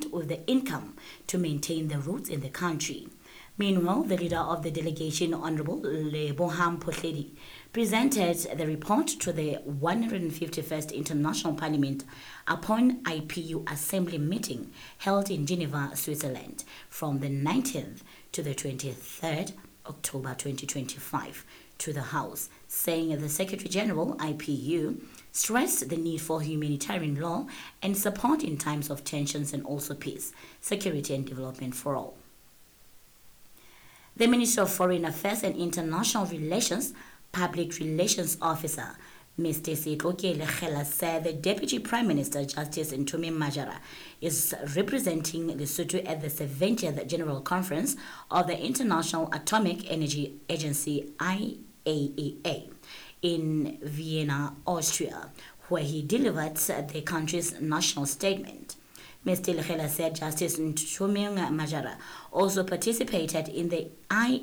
with the income to maintain the roads in the country. Meanwhile, the leader of the delegation, Honorable Lebohang Phohledi, presented the report to the 151st International Parliament upon IPU Assembly meeting held in Geneva, Switzerland from the 19th to the 23rd October 2025 to the House, saying the Secretary General, IPU, stressed the need for humanitarian law and support in times of tensions and also peace, security and development for all. The Minister of Foreign Affairs and International Relations Public Relations Officer, Mr. Sitokele Khela, said the Deputy Prime Minister, Justice Ntumi Majara, is representing Lesotho at the 70th General Conference of the International Atomic Energy Agency, IAEA, in Vienna, Austria, where he delivered the country's national statement. Mr. Lekhela said Justice Ntumi Majara also participated in the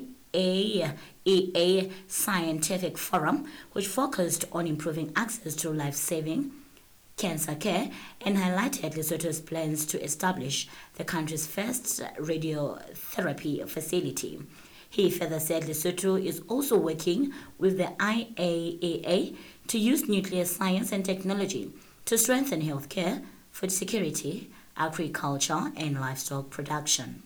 IAEA Scientific Forum, which focused on improving access to life-saving cancer care and highlighted Lesotho's plans to establish the country's first radiotherapy facility. He further said Lesotho is also working with the IAEA to use nuclear science and technology to strengthen healthcare, food security, agriculture, and livestock production.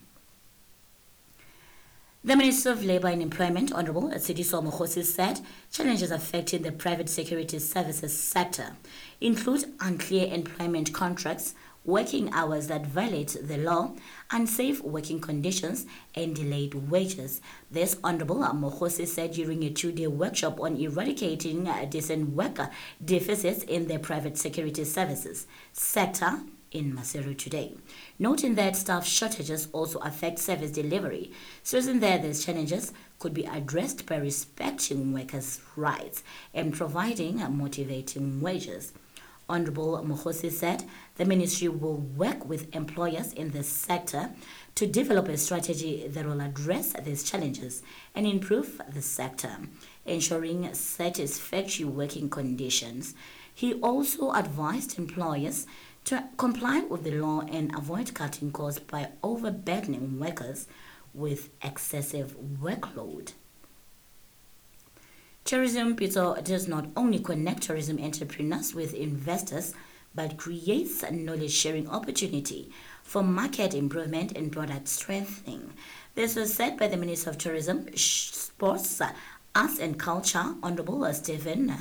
The Minister of Labour and Employment, Honorable Sidiso Mokhosi, said challenges affecting the private security services sector include unclear employment contracts, working hours that violate the law, unsafe working conditions, and delayed wages. This Honorable Mokhosi said during a 2-day workshop on eradicating decent worker deficits in the private security services sector in Maseru today, noting that staff shortages also affect service delivery, stressing that these challenges could be addressed by respecting workers' rights and providing motivating wages. Honorable Mokhosi said the ministry will work with employers in this sector to develop a strategy that will address these challenges and improve the sector, ensuring satisfactory working conditions. He also advised employers to comply with the law and avoid cutting costs by overburdening workers with excessive workload. Tourism Pitso does not only connect tourism entrepreneurs with investors, but creates a knowledge-sharing opportunity for market improvement and product strengthening. This was said by the Minister of Tourism, Sports, Arts and Culture, Honorable Stephen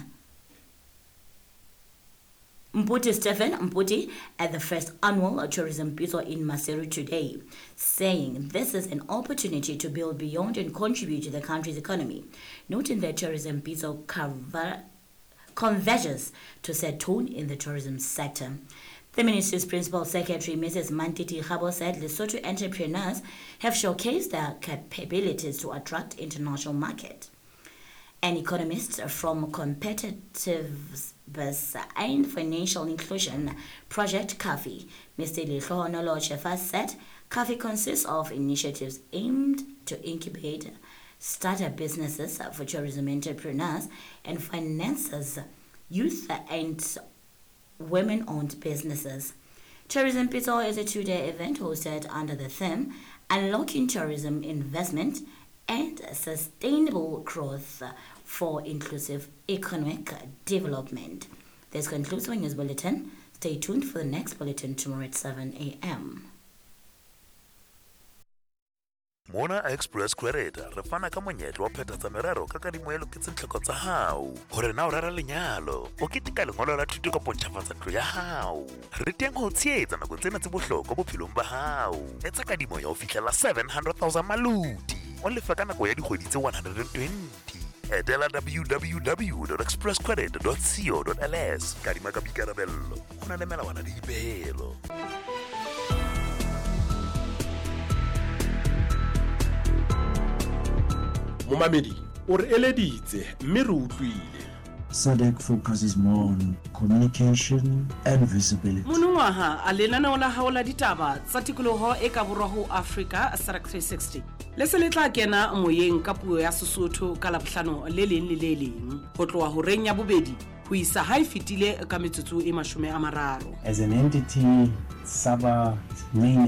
Mputi, at the first annual Tourism Pitso in Maseru today, saying this is an opportunity to build beyond and contribute to the country's economy, noting that Tourism Pitso converges to set tone in the tourism sector. The Ministry's Principal Secretary, Mrs. Mantiti Khabo, said Lesotho entrepreneurs have showcased their capabilities to attract international market. An economist from Competitive and Financial Inclusion Project CAFI, Mr. Lihlohonolo Shefa, said CAFI consists of initiatives aimed to incubate startup businesses for tourism entrepreneurs and finances youth and women-owned businesses. Tourism Pitso is a 2-day event hosted under the theme Unlocking Tourism Investment and Sustainable Growth for Inclusive Economic Development. This concludes our news bulletin. Stay tuned for the next bulletin tomorrow at 7 a.m. Mona Express Credit re fana ka monyetlo wa phethatsa merero ka kadimo ya loketse ntlhoko tsa hao hore na o rera lenyalo o ketika lengolo la thuto ka pontšhafatsa ntlo ya hao re teng ho tsheetsa nako tsena tse bohlokwa bophelong ba hao etsa kadimo ya ho fihlela 700,000 maludi o lefa ka nako ya dikgwedi tse 120 etela www.expresscredit.co.ls kadima ka boikarabello ho na le melawana le dipehelo. Momamedi o re eleditse mme re utlwile. SADC focuses more on communication and visibility. Monongwaha a lenaneo la hao la ditaba tsa tikoloho e ka borwa ho Africa SADC 360 le se le tla kena moyeng ka puo ya Sesotho ka Labohlano le leng le le leng ho tloha ho reng ya bobedi ho isa ha e fitile ka metsotso e 30. As an entity, SABA main